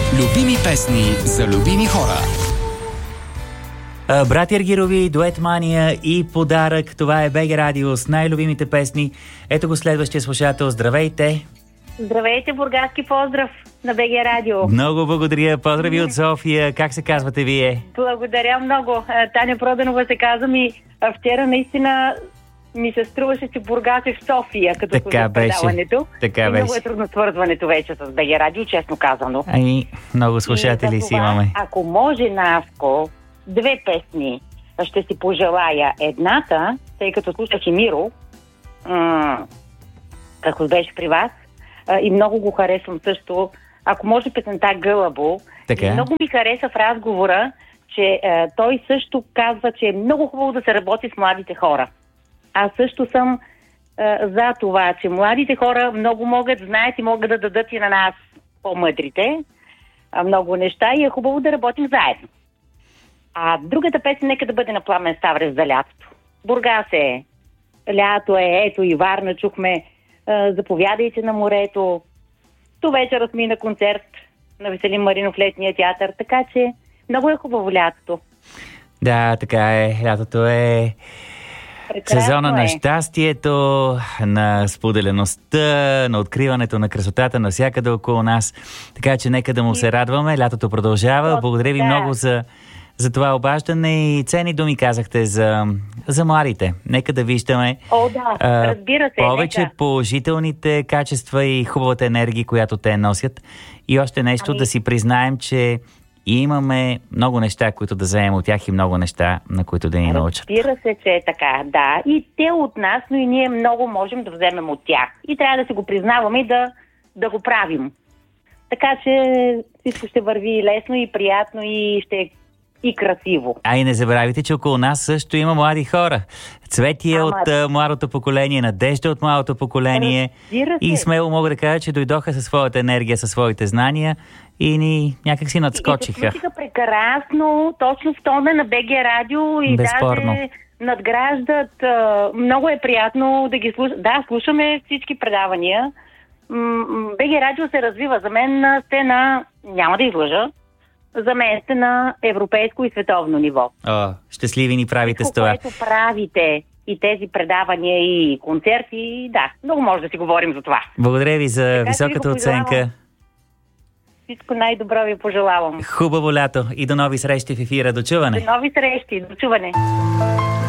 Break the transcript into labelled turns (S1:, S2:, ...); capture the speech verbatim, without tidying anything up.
S1: Любими песни за любими хора.
S2: Братя Аргирови, дует Мания и подарък. Това е БГ Радио с най-любимите песни. Ето го следващия слушател. Здравейте!
S3: Здравейте, бургаски поздрав на БГ Радио.
S2: Много благодаря. Поздрави от София. Как се казвате вие?
S3: Благодаря много. Таня Проданова се казвам и вчера наистина ми се струваше, че Бургас е в София, като слушах предаването.
S2: Така
S3: и
S2: беше.
S3: Много е трудно свързването вече с БГ Радио, честно казано.
S2: Ами, много слушатели
S3: и
S2: си имаме.
S3: Ако може, Наско, две песни ще си пожелая. Едната, тъй като слушах и Миро, м- ако беше при вас, и много го харесвам също. Ако може песента Гълъбо.
S2: Така.
S3: Много ми хареса в разговора, че е, той също казва, че е много хубаво да се работи с младите хора. Аз също съм е, за това, че младите хора много могат, знаят и могат да дадат и на нас по-мъдрите а, много неща и е хубаво да работим заедно. А другата песен нека да бъде на Пламен Ставрев за лятото. Бургас е, лято е, ето и Варна чухме. Заповядайте на морето. До вечера сме на концерт на Веселин Маринов летния театър, така че много е хубаво лятото.
S2: Да, така е. Лятото е
S3: прекрасно
S2: сезона
S3: е.
S2: на щастието, на споделеността, на откриването на красотата навсякъде около нас. Така че нека да му се радваме. Лятото продължава. Благодаря ви
S3: да.
S2: много за за това обаждане и ценни думи казахте за, за младите. Нека да виждаме
S3: О, да,
S2: а,
S3: разбира се,
S2: повече
S3: нека.
S2: положителните качества и хубавата енергия, която те носят. И още нещо,
S3: ами...
S2: да си признаем, че имаме много неща, които да вземем от тях и много неща, на които да ни научат.
S3: Разбира се, че е така, да. И те от нас, но и ние много можем да вземем от тях. И трябва да се го признаваме и да, да го правим. Така че всичко ще върви лесно и приятно и ще е и красиво.
S2: А и не забравяйте, че около нас също има млади хора. Цвети е
S3: Ама...
S2: от а, младото поколение, Надежда от младото поколение. И смело мога да кажа, че дойдоха със своята енергия, със своите знания и ни някак си надскочиха.
S3: И се случиха прекрасно, точно в тона на БГ Радио и
S2: безспорно.
S3: Даже надграждат. Много е приятно да ги слушаме. Да, слушаме всички предавания. БГ Радио се развива. За мен сте на, няма да излъжа, за мен сте на европейско и световно ниво.
S2: О, щастливи ни правите с това.
S3: Което правите и тези предавания и концерти, да, много може да си говорим за това.
S2: Благодаря ви за
S3: така,
S2: високата
S3: ви
S2: оценка.
S3: Всичко най-добро ви пожелавам.
S2: Хубаво лято и до нови срещи в ефира. До чуване.
S3: До нови срещи. До чуване.